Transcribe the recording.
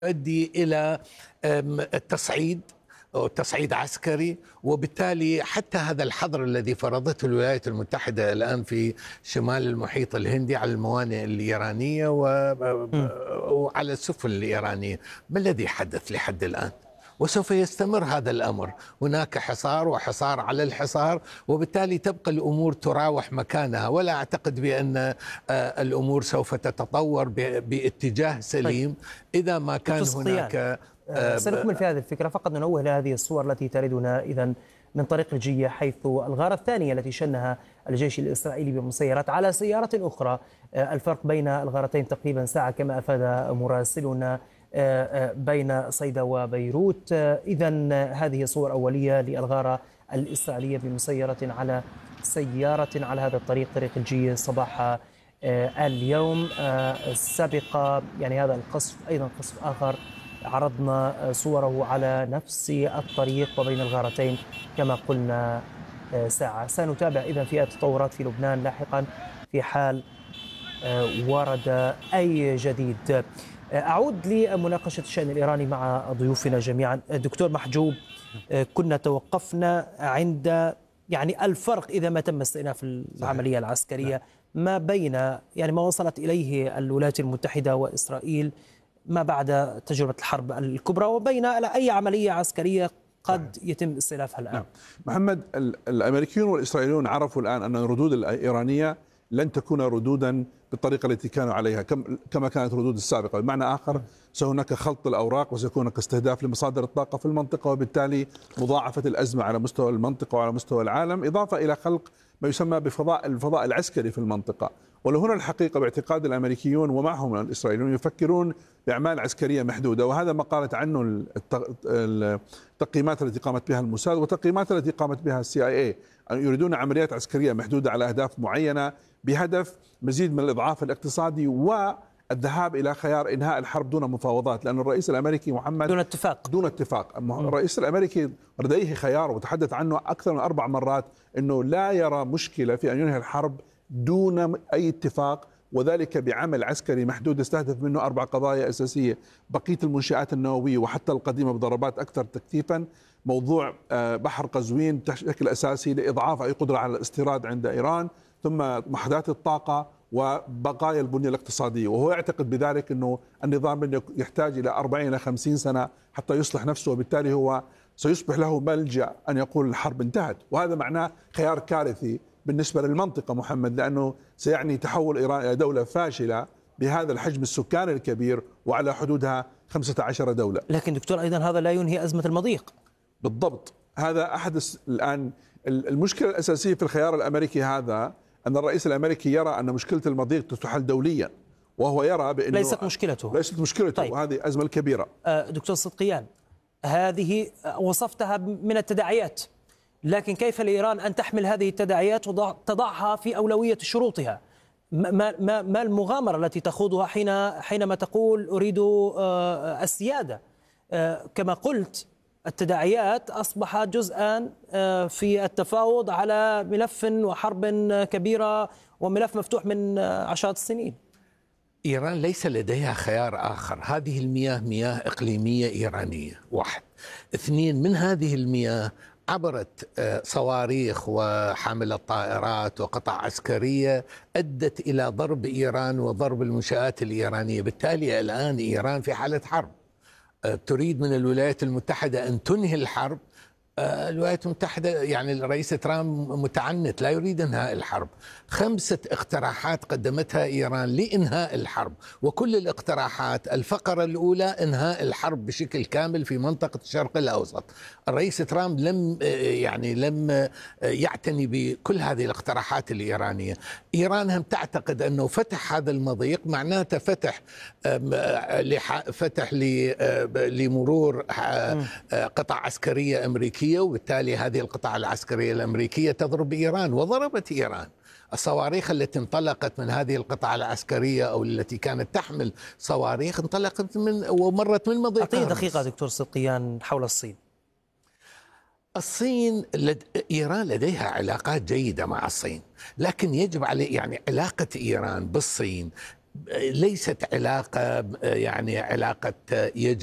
يؤدي إلى التصعيد أو تصعيد عسكري، وبالتالي حتى هذا الحظر الذي فرضته الولايات المتحدة الآن في شمال المحيط الهندي على الموانئ الإيرانية وعلى السفن الإيرانية، ما الذي حدث لحد الآن؟ وسوف يستمر هذا الأمر، هناك حصار وحصار على الحصار، وبالتالي تبقى الأمور تراوح مكانها، ولا أعتقد بأن الأمور سوف تتطور باتجاه سليم إذا ما كان هناك. سنكمل في هذه الفكرة، فقط ننوه لهذه الصور التي تردنا إذن من طريق الجية، حيث الغارة الثانية التي شنها الجيش الإسرائيلي بمسيرات على سيارة أخرى. الفرق بين الغارتين تقريبا ساعة كما أفاد مراسلنا بين صيدا وبيروت. إذن هذه صور أولية للغارة الإسرائيلية بمسيرة على سيارة على هذا الطريق، طريق الجية، صباح اليوم. السابقة يعني هذا القصف أيضا قصف آخر عرضنا صوره على نفس الطريق وبين الغارتين كما قلنا ساعة. سنتابع إذن في التطورات في لبنان لاحقا في حال ورد أي جديد. أعود لمناقشة الشأن الإيراني مع ضيوفنا جميعا. دكتور محجوب، كنا توقفنا عند يعني الفرق إذا ما تم استئناف العملية العسكرية ما بين يعني ما وصلت إليه الولايات المتحدة وإسرائيل ما بعد تجربة الحرب الكبرى، وبين أي عملية عسكرية قد يتم استئنافها الآن. محمد، الأمريكيون والإسرائيليون عرفوا الآن أن الردود الإيرانية لن تكون ردودا بالطريقة التي كانوا عليها كما كانت الردود السابقة. بمعنى آخر، سهناك خلط الأوراق وسيكون هناك استهداف لمصادر الطاقة في المنطقة، وبالتالي مضاعفة الأزمة على مستوى المنطقة وعلى مستوى العالم، إضافة إلى خلق ما يسمى الفضاء العسكري في المقطقة. ولهنا الحقيقة باعتقاد الأمريكيون ومعهم الإسرائيليون يفكرون بأعمال عسكرية محدودة، وهذا ما قالت عنه التقييمات التي قامت بها الموساد والتقييمات التي قامت بها CIA. يريدون عمليات عسكرية محدودة على أهداف معينة بهدف مزيد من الإضعاف الاقتصادي والذهاب إلى خيار إنهاء الحرب دون مفاوضات، لأن الرئيس الأمريكي محمد دون اتفاق. الرئيس الأمريكي لديه خيار وتحدث عنه أكثر من 4 مرات أنه لا يرى مشكلة في أن ينهي الحرب دون أي اتفاق، وذلك بعمل عسكري محدود يستهدف منه 4 قضايا أساسية: بقية المنشآت النووية وحتى القديمة بضربات أكثر تكثيفا، موضوع بحر قزوين بشكل أساسي لإضعاف أي قدرة على الاستيراد عند إيران، ثم محدات الطاقة وبقايا البنية الاقتصادية. وهو يعتقد بذلك أنه النظام يحتاج إلى 40 إلى 50 سنة حتى يصلح نفسه، وبالتالي هو سيصبح له ملجأ أن يقول الحرب انتهت. وهذا معناه خيار كارثي بالنسبة للمنطقة محمد، لأنه سيعني تحول إيران إلى دولة فاشلة بهذا الحجم السكاني الكبير وعلى حدودها 15 دولة. لكن دكتور أيضا هذا لا ينهي أزمة المضيق. بالضبط، هذا أحد الآن المشكلة الأساسية في الخيار الأمريكي هذا، أن الرئيس الأمريكي يرى أن مشكلة المضيق تحل دوليا، وهو يرى بأنه ليست مشكلته. طيب. وهذه أزمة كبيرة. دكتور صدقيان، هذه وصفتها من التداعيات، لكن كيف لإيران أن تحمل هذه التداعيات وتضعها في أولوية شروطها؟ ما المغامرة التي تخوضها حينما تقول أريد السيادة؟ كما قلت، التداعيات أصبحت جزءا في التفاوض على ملف وحرب كبيرة وملف مفتوح من عشرات السنين. إيران ليس لديها خيار آخر. هذه المياه مياه إقليمية إيرانية، 1. 2، من هذه المياه عبرت صواريخ وحاملة طائرات وقطع عسكرية أدت إلى ضرب إيران وضرب المنشآت الإيرانية. بالتالي الآن إيران في حالة حرب، تريد من الولايات المتحدة أن تنهي الحرب. الولايات المتحدة يعني الرئيس ترامب متعنت، لا يريد إنهاء الحرب. 5 اقتراحات قدمتها إيران لإنهاء الحرب، وكل الاقتراحات الفقرة الأولى إنهاء الحرب بشكل كامل في منطقة الشرق الأوسط. الرئيس ترامب لم يعتني بكل هذه الاقتراحات الإيرانية. إيران هم تعتقد أنه فتح هذا المضيق معناته فتح لمرور قطع عسكرية أمريكية، وبالتالي هذه القطع العسكرية الأمريكية تضرب إيران، وضربت إيران. الصواريخ التي انطلقت من هذه القطع العسكرية أو التي كانت تحمل صواريخ انطلقت ومرت من مضيق. أعطيني دقيقة دكتور صدقيان حول الصين. إيران لديها علاقات جيدة مع الصين، لكن يجب عليه يعني علاقة إيران بالصين ليست علاقة يعني علاقة يجب